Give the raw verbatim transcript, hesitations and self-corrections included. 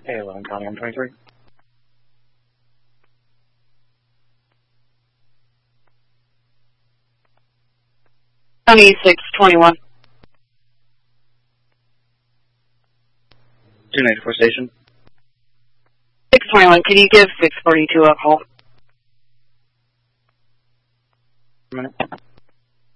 Hey, eleven County one twenty-three. County six twenty-one. two ninety-four station. six twenty-one, can you give six forty-two a call? A minute.